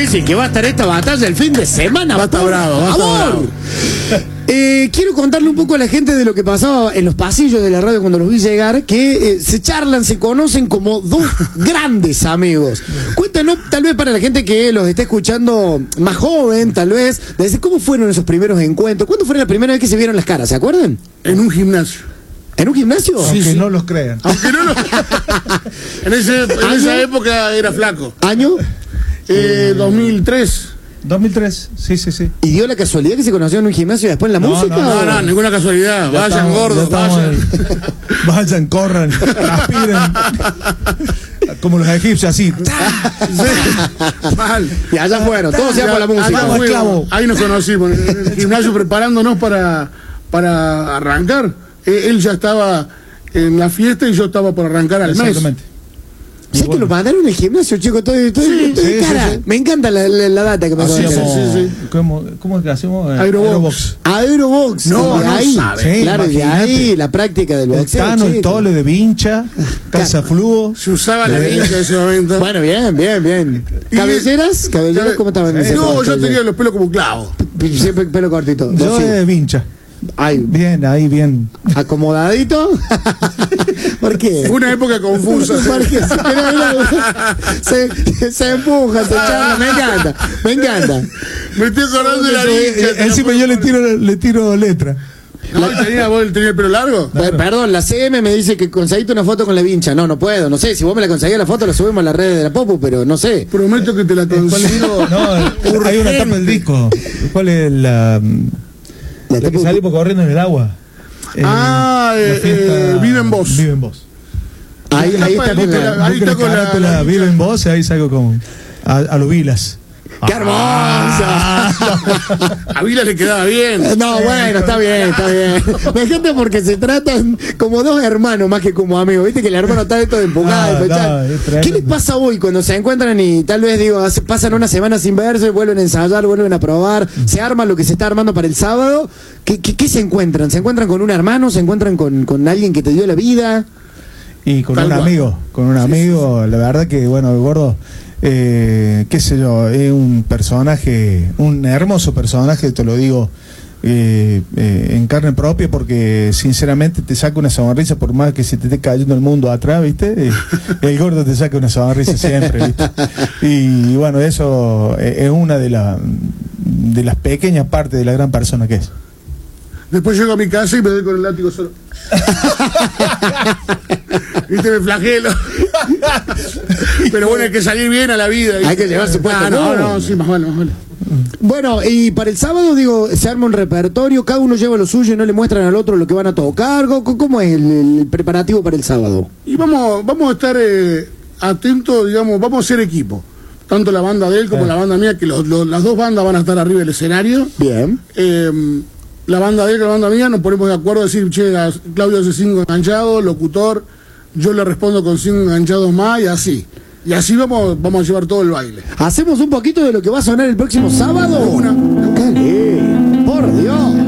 difícil que va a estar esta batalla el fin de semana. Va a estar bravo, va a estar bravo. Quiero contarle un poco a la gente de lo que pasaba en los pasillos de la radio cuando los vi llegar, que se charlan, se conocen como dos grandes amigos. Cuéntanos, tal vez para la gente que los está escuchando más joven, tal vez, de decir, ¿cómo fueron esos primeros encuentros? ¿Cuándo fue la primera vez que se vieron las caras? ¿Se acuerdan? En un gimnasio. ¿En un gimnasio? Aunque no los crean. Aunque no lo... en esa época era flaco. ¿Año? 2003. 2003, sí. ¿Y dio la casualidad que se conoció en un gimnasio y después en la música? No, ninguna casualidad. Vayan, gordos, vayan. Vayan, corran, aspiren. Como los egipcios, así. Mal. Y allá fueron, todos ya por la música. Ahí nos conocimos, en el gimnasio preparándonos para arrancar. Él ya estaba en la fiesta y yo estaba por arrancar al mes. Exactamente. ¿Sabes que lo mandaron al gimnasio, chico? Estoy cara. Sí. Me encanta la data que me contaron. Sí. ¿Cómo es que hacemos? Aerobox. No ahí. sabe. Claro, de ahí la práctica del boxeo. El tole de vincha, calza fluo. Se usaba la vincha en ese momento. Bueno, bien. ¿Cabelleras? ¿Cómo estaban? No, yo tenía los pelos como clavos. Siempre pelo cortito. Yo de vincha. Ahí bien. ¿Acomodadito? ¿Por qué? Fue una época confusa. Porque se empuja, se charla, me encanta. Me estoy acordando de la vincha. Encima yo le tiro letra. ¿Vos tenía el pelo largo? Claro. Perdón, la CM me dice que conseguiste una foto con la vincha. No puedo, no sé. Si vos me la conseguís la foto, la subimos a las redes de la Popu, pero no sé. Prometo que te la consigo. No, hay una tapa del disco. ¿Cuál es la que salimos corriendo en el agua? Vive en Vos. Vive en Vos. Ahí está con la Vive en Vos, ahí salgo como a los Vilas. ¡Qué hermosa! A Vila le quedaba bien. No, bueno, está bien. Me encanta porque se tratan como dos hermanos más que como amigos. Viste que el hermano está de todo empujado. ¿Qué les pasa hoy cuando se encuentran y tal vez pasan una semana sin verse, vuelven a ensayar, vuelven a probar, se arma lo que se está armando para el sábado? ¿Qué se encuentran? ¿Se encuentran con un hermano? ¿Se encuentran con alguien que te dio la vida? Y con un amigo, la verdad que, bueno, el gordo, qué sé yo, es un personaje, un hermoso personaje, te lo digo en carne propia, porque sinceramente te saca una sonrisa por más que se te esté cayendo el mundo atrás, ¿viste? El gordo te saca una sonrisa siempre, ¿viste? Y bueno, eso es una de las pequeñas partes de la gran persona que es. Después llego a mi casa y me doy con el látigo solo. Viste, me flagelo. Pero bueno, hay que salir bien a la vida. ¿Viste? Hay que llevarse puesto. No, sí, más vale. Bueno, y para el sábado, digo, se arma un repertorio, cada uno lleva lo suyo y no le muestran al otro lo que van a tocar. ¿Cómo es el preparativo para el sábado? Y vamos a estar atentos, digamos, vamos a ser equipo. Tanto la banda de él como la banda mía, que las dos bandas van a estar arriba del escenario. Bien. La banda de él y la banda mía nos ponemos de acuerdo a decir, che, Claudio hace 5 enganchados, locutor, yo le respondo con 5 enganchados más y así. Y así vamos a llevar todo el baile. ¿Hacemos un poquito de lo que va a sonar el próximo sábado? Una. ¡Qué lindo! ¡Por Dios!